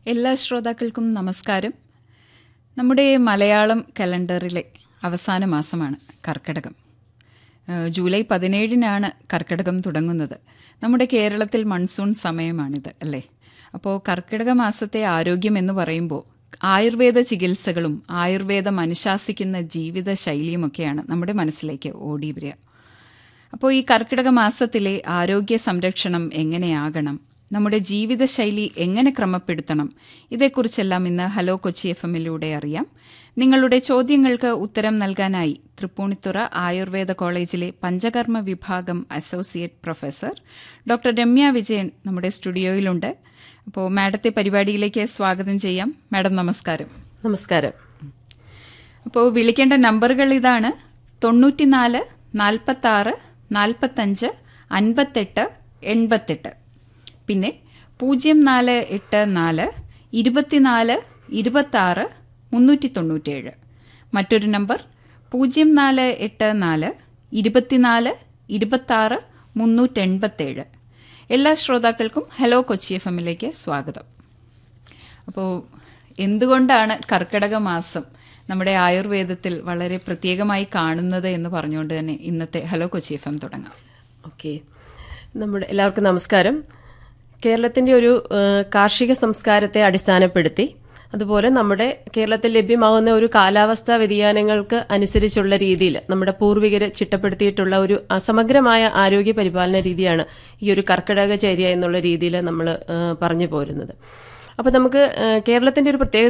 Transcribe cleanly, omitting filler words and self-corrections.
എല്ലാ ശ്രോതാക്കൾക്കും നമസ്കാരം. നമ്മുടെ മലയാളം കലണ്ടറിലെ അവസാന മാസമാണ് കർക്കിടകം. ജൂലൈ 17-നാണ് കർക്കിടകം തുടങ്ങുന്നത്. നമ്മുടെ കേരളത്തിൽ മൺസൂൺ സമയമാണിത് അല്ലേ? അപ്പോൾ കർക്കിടക മാസത്തെ ആരോഗ്യം എന്ന് പറയുമ്പോൾ ആയുർവേദ ചികിത്സകളും ആയുർവേദം അനുശാസിക്കുന്ന ജീവിത ശൈലിയുമൊക്കെയാണ് നമ്മുടെ മനസ്സിലേക്ക് ഓടി വരിക. അപ്പോൾ ഈ കർക്കിടക മാസത്തിലെ ആരോഗ്യ സംരക്ഷണം എങ്ങനെയാകണം, നമ്മുടെ ജീവിതശൈലി എങ്ങനെ ക്രമപ്പെടുത്തണം, ഇതേക്കുറിച്ചെല്ലാം ഇന്ന് ഹലോ കൊച്ചി FM-ലൂടെ അറിയാം. നിങ്ങളുടെ ചോദ്യങ്ങൾക്ക് ഉത്തരം നൽകാനായി തൃപ്പൂണിത്തുറ ആയുർവേദ കോളേജിലെ പഞ്ചകർമ്മ വിഭാഗം associate professor doctor Ramya Vijayan നമ്മുടെ സ്റ്റുഡിയോയിലുണ്ട്. അപ്പോൾ മാഡത്തെ പരിപാടിയിലേക്ക് സ്വാഗതം ചെയ്യാം. മാഡം നമസ്കാരം. നമസ്കാരം. അപ്പോൾ വിളിക്കേണ്ട നമ്പറുകൾ ഇതാണ്: 94 46 45 58 88, പിന്നെ 0484 24 26 397. മറ്റൊരു നമ്പർ 0484 24 26 387. എല്ലാ ശ്രോതാക്കൾക്കും ഹലോ കൊച്ചി FM-ലേക്ക് സ്വാഗതം. അപ്പോൾ എന്തുകൊണ്ടാണ് കർക്കിടക മാസം നമ്മുടെ ആയുർവേദത്തിൽ വളരെ പ്രത്യേകമായി കാണുന്നത് എന്ന് പറഞ്ഞുകൊണ്ട് തന്നെ ഇന്നത്തെ ഹലോ കൊച്ചി FM തുടങ്ങാം. ഓക്കെ, നമ്മുടെ എല്ലാവർക്കും നമസ്കാരം. കേരളത്തിൻ്റെ ഒരു കാർഷിക സംസ്കാരത്തെ അടിസ്ഥാനപ്പെടുത്തി, അതുപോലെ നമ്മുടെ കേരളത്തിൽ ലഭ്യമാകുന്ന ഒരു കാലാവസ്ഥാ വ്യതിയാനങ്ങൾക്ക് അനുസരിച്ചുള്ള രീതിയിൽ നമ്മുടെ പൂർവികർ ചിട്ടപ്പെടുത്തിയിട്ടുള്ള ഒരു സമഗ്രമായ ആരോഗ്യ പരിപാലന രീതിയാണ് ഈ ഒരു കർക്കിടകചര്യ എന്നുള്ള രീതിയിൽ നമ്മൾ പറഞ്ഞു പോരുന്നത്. അപ്പോൾ നമുക്ക് കേരളത്തിൻ്റെ ഒരു പ്രത്യേകത